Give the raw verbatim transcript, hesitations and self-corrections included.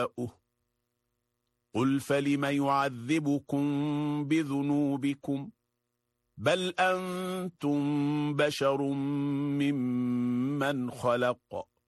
يشاء. قل فلم يعذبكم بذنوبكم بل أنتم بشر ممن خلق